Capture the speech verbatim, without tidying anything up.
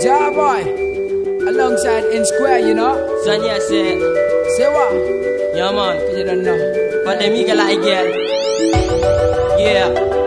Ja boy, alongside in square, you know. Son, yeah, say, Say what? yeah, man. You don't know. But the Miguel I get, yeah.